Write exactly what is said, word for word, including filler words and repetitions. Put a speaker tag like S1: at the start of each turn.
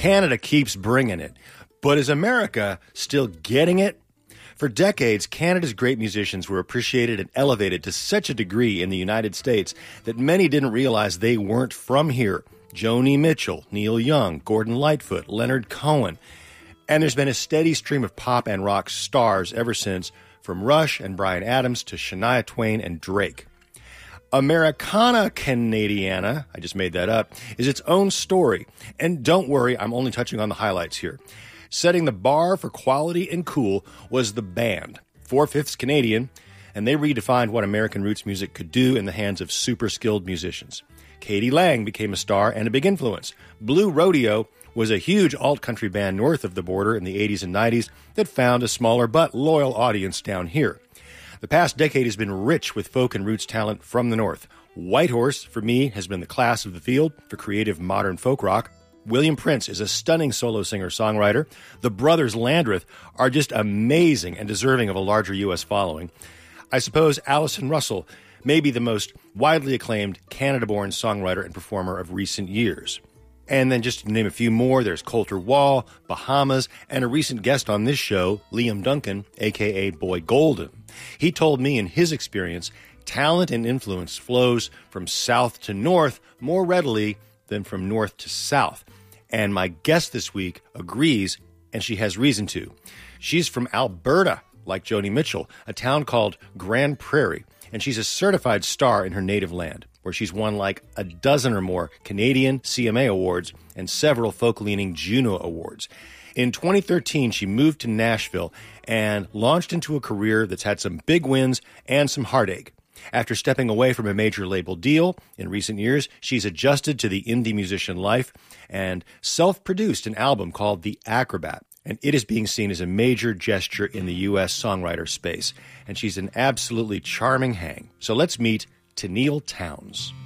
S1: Canada keeps bringing it. But is America still getting it? For decades, Canada's great musicians were appreciated and elevated to such a degree in the United States that many didn't realize they weren't from here. Joni Mitchell, Neil Young, Gordon Lightfoot, Leonard Cohen. And there's been a steady stream of pop and rock stars ever since, from Rush and Bryan Adams to Shania Twain and Drake. Americana Canadiana, I just made that up, is its own story. And don't worry, I'm only touching on the highlights here. Setting the bar for quality and cool was the band, four-fifths Canadian, and they redefined what American roots music could do in the hands of super-skilled musicians. Katie Lang became a star and a big influence. Blue Rodeo was a huge alt-country band north of the border in the eighties and nineties that found a smaller but loyal audience down here. The past decade has been rich with folk and roots talent from the north. Whitehorse, for me, has been the class of the field for creative modern folk rock. William Prince is a stunning solo singer-songwriter. The brothers Landreth are just amazing and deserving of a larger U S following. I suppose Allison Russell may be the most widely acclaimed Canada-born songwriter and performer of recent years. And then just to name a few more, there's Colter Wall, Bahamas, and a recent guest on this show, Liam Duncan, a k a. Boy Golden. He told me in his experience, talent and influence flows from south to north more readily than from north to south. And my guest this week agrees, and she has reason to. She's from Alberta, like Joni Mitchell, a town called Grand Prairie, and she's a certified star in her native land, where she's won like a dozen or more Canadian C M A awards and several folk-leaning Juno awards. In twenty thirteen, she moved to Nashville and launched into a career that's had some big wins and some heartache. After stepping away from a major label deal in recent years, she's adjusted to the indie musician life and self-produced an album called The Acrobat. And it is being seen as a major gesture in the U S songwriter space. And she's an absolutely charming hang. So let's meet Tenille Townes.